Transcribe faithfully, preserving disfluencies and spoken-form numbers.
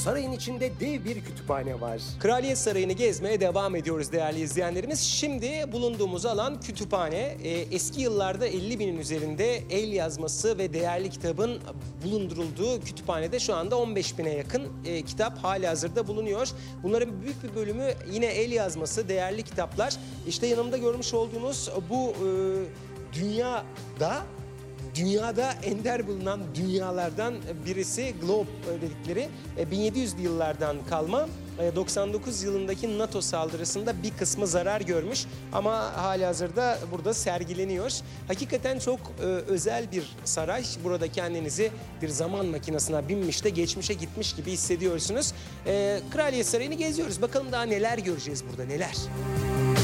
sarayın içinde dev bir kütüphane var. Kraliyet Sarayı'nı gezmeye devam ediyoruz değerli izleyenlerimiz. Şimdi bulunduğumuz alan kütüphane. Ee, eski yıllarda elli binin üzerinde el yazması ve değerli kitabın bulundurulduğu kütüphanede şu anda on beş bine yakın e, kitap halihazırda bulunuyor. Bunların büyük bir bölümü yine el yazması, değerli kitaplar. İşte yanımda görmüş olduğunuz bu e, dünyada... Dünyada ender bulunan dünyalardan birisi Globe dedikleri bin yedi yüzlü yıllardan kalma. doksan dokuz yılındaki NATO saldırısında bir kısmı zarar görmüş ama halihazırda burada sergileniyor. Hakikaten çok özel bir saray. Burada kendinizi bir zaman makinesine binmiş de geçmişe gitmiş gibi hissediyorsunuz. Kraliyet Sarayı'nı geziyoruz. Bakalım daha neler göreceğiz burada, neler.